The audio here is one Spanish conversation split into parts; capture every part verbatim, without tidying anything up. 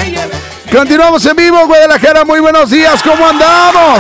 Continuamos en vivo, Guadalajara, muy buenos días, ¿cómo andamos?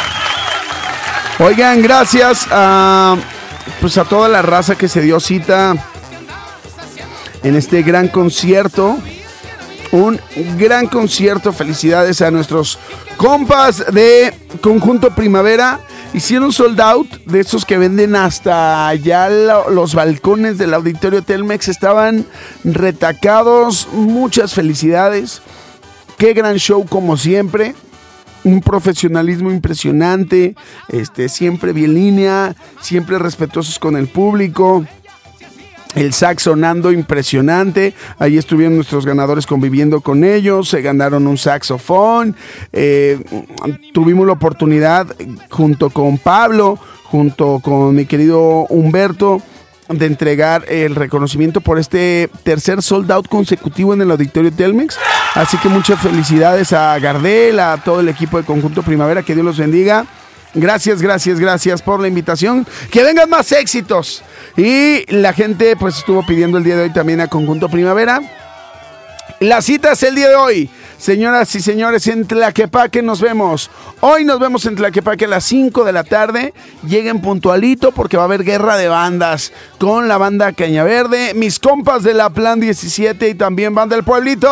Oigan, gracias a, pues a toda la raza que se dio cita en este gran concierto, un gran concierto, felicidades a nuestros compas de Conjunto Primavera. Hicieron sold out, de esos que venden hasta allá lo, los balcones del Auditorio Telmex, estaban retacados, muchas felicidades. Qué gran show como siempre, un profesionalismo impresionante, este, siempre bien línea, siempre respetuosos con el público, el sax sonando impresionante. Ahí estuvieron nuestros ganadores conviviendo con ellos, se ganaron un saxofón, eh, tuvimos la oportunidad junto con Pablo, junto con mi querido Humberto, de entregar el reconocimiento por este tercer sold out consecutivo en el Auditorio Telmex. Así que muchas felicidades a Gardel, a todo el equipo de Conjunto Primavera, que Dios los bendiga. Gracias, gracias, gracias por la invitación. Que vengan más éxitos. Y la gente pues estuvo pidiendo el día de hoy también a Conjunto Primavera. La cita es el día de hoy. Señoras y señores, en Tlaquepaque nos vemos. Hoy nos vemos en Tlaquepaque a las cinco de la tarde. Lleguen puntualito porque va a haber guerra de bandas con la banda Caña Verde, mis compas de la Plan diecisiete y también Banda del Pueblito.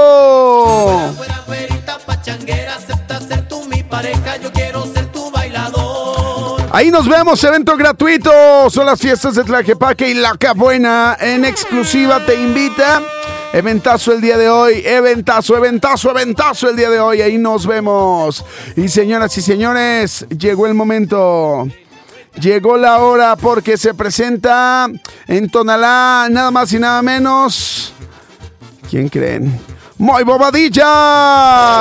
Ahí nos vemos, evento gratuito. Son las fiestas de Tlaquepaque y La Cabuena en exclusiva te invita. Eventazo el día de hoy, eventazo, eventazo, eventazo el día de hoy. Ahí nos vemos. Y señoras y señores, llegó el momento. Llegó la hora porque se presenta en Tonalá nada más y nada menos. ¿Quién creen? ¡Moy Bobadilla!